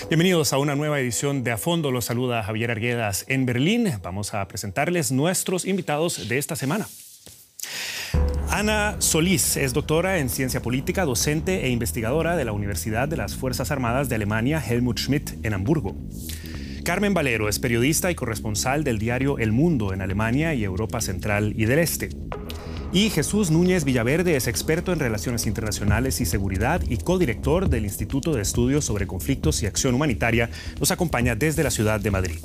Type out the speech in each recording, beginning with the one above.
Bienvenidos a una nueva edición de A Fondo. Los saluda Javier Arguedas en Berlín. Vamos a presentarles nuestros invitados de esta semana. Ana Solís es doctora en ciencia política, docente e investigadora de la Universidad de las Fuerzas Armadas de Alemania Helmut Schmidt en Hamburgo. Carmen Valero es periodista y corresponsal del diario El Mundo en Alemania y Europa Central y del Este. Y Jesús Núñez Villaverde es experto en relaciones internacionales y seguridad y codirector del Instituto de Estudios sobre Conflictos y Acción Humanitaria. Nos acompaña desde la ciudad de Madrid.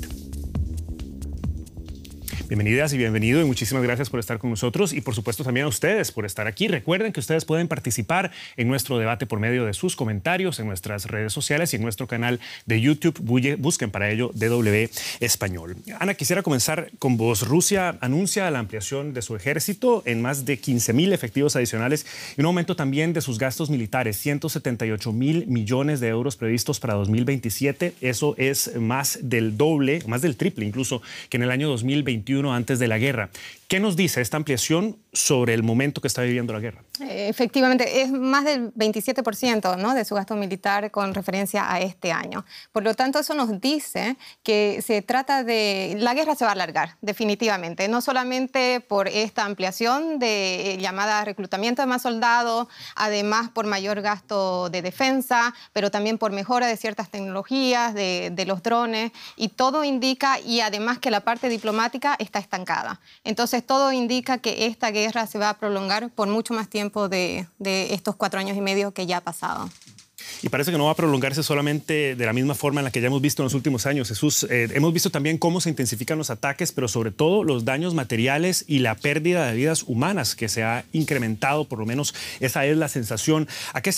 Bienvenidas y bienvenido y muchísimas gracias por estar con nosotros y por supuesto también a ustedes por estar aquí. Recuerden que ustedes pueden participar en nuestro debate por medio de sus comentarios en nuestras redes sociales y en nuestro canal de YouTube. Busquen para ello DW Español. Ana, quisiera comenzar con vos. Rusia anuncia la ampliación de su ejército en más de 15.000 efectivos adicionales y un aumento también de sus gastos militares, 178.000 millones de euros previstos para 2027. Eso es más del doble, más del triple incluso que en el año 2021. Antes de la guerra. ¿Qué nos dice esta ampliación sobre el momento que está viviendo la guerra? Efectivamente, es más del 27%, ¿no?, de su gasto militar con referencia a este año. Por lo tanto, eso nos dice que se trata de... La guerra se va a alargar, definitivamente. No solamente por esta ampliación de llamada reclutamiento de más soldados, además por mayor gasto de defensa, pero también por mejora de ciertas tecnologías, de los drones, y todo indica, y además que la parte diplomática está estancada. Entonces, todo indica que esta guerra se va a prolongar por mucho más tiempo de estos 4 años y medio que ya ha pasado. Y parece que no va a prolongarse solamente de la misma forma en la que ya hemos visto en los últimos años, Jesús. Hemos visto también cómo se intensifican los ataques, pero sobre todo los daños materiales y la pérdida de vidas humanas que se ha incrementado, por lo menos esa es la sensación. ¿A qué